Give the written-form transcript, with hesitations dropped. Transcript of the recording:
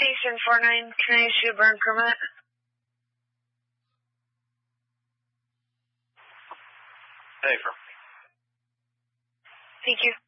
Eastern 49, can I issue a burn permit? Safer. Thank you.